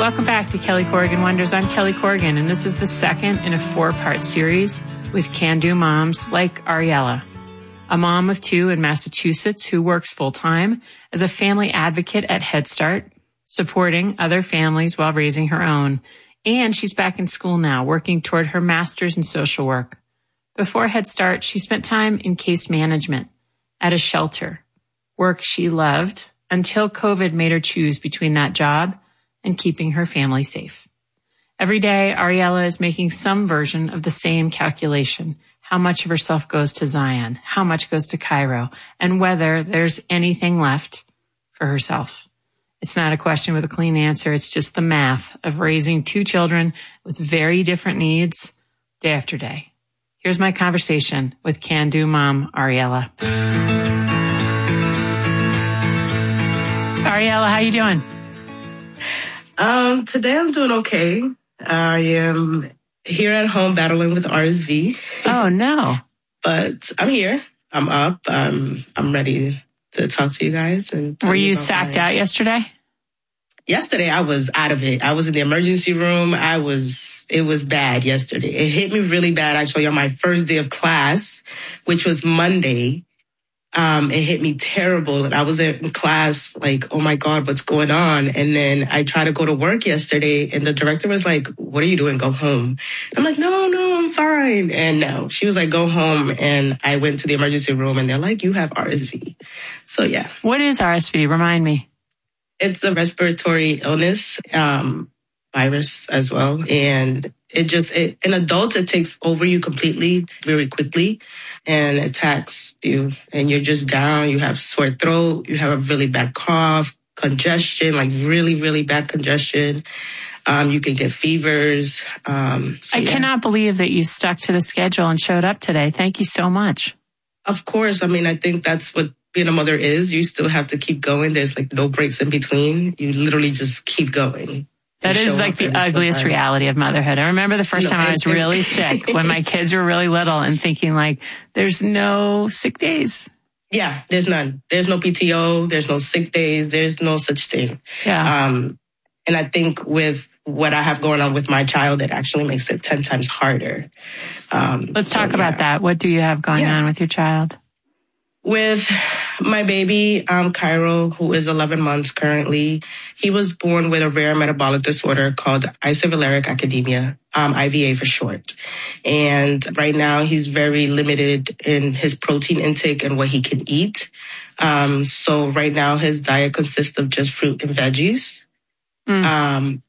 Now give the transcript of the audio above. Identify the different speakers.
Speaker 1: Welcome back to Kelly Corrigan Wonders. I'm Kelly Corrigan, and this is the second in a 4-part series with can-do moms like Ariella, a mom of 2 in Massachusetts who works full-time as a family advocate at Head Start, supporting other families while raising her own. And she's back in school now, working toward her master's in social work. Before Head Start, she spent time in case management at a shelter, work she loved until COVID made her choose between that job and keeping her family safe. Every day, Ariella is making some version of the same calculation. How much of herself goes to Zion? How much goes to Cairo? And whether there's anything left for herself. It's not a question with a clean answer. It's just the math of raising 2 children with very different needs day after day. Here's my conversation with can-do mom, Ariella. Ariella, how you doing?
Speaker 2: Today I'm doing okay. I am here at home battling with RSV.
Speaker 1: Oh, no.
Speaker 2: But I'm here. I'm up. I'm ready to talk to you guys. And
Speaker 1: were you sacked out yesterday?
Speaker 2: Yesterday, I was out of it. I was in the emergency room. It was bad yesterday. It hit me really bad, actually, on my first day of class, which was Monday. It hit me terrible. And I was in class like, oh my God, what's going on? And then I tried to go to work yesterday and the director was like, what are you doing? Go home. I'm like, no, I'm fine. And no, she was like, go home. And I went to the emergency room and they're like, you have RSV. So yeah.
Speaker 1: What is RSV? Remind me.
Speaker 2: It's a respiratory illness, virus as well. And in adults, it takes over you completely, very quickly, and attacks you. And you're just down. You have sore throat. You have a really bad cough, congestion, like really, really bad congestion. You can get fevers.
Speaker 1: I cannot believe that you stuck to the schedule and showed up today. Thank you so much.
Speaker 2: Of course. I mean, I think that's what being a mother is. You still have to keep going. There's like no breaks in between. You literally just keep going.
Speaker 1: That is like the ugliest reality of motherhood. I remember the first time I was really sick when my kids were really little and thinking like, there's no sick days.
Speaker 2: Yeah, there's none. There's no PTO. There's no sick days. There's no such thing.
Speaker 1: Yeah.
Speaker 2: And I think with what I have going on with my child, it actually makes it 10 times harder.
Speaker 1: Let's talk about that. What do you have going on with your child?
Speaker 2: With my baby, Cairo, who is 11 months currently, he was born with a rare metabolic disorder called isovaleric acidemia, IVA for short. And right now he's very limited in his protein intake and what he can eat. So right now his diet consists of just fruit and veggies.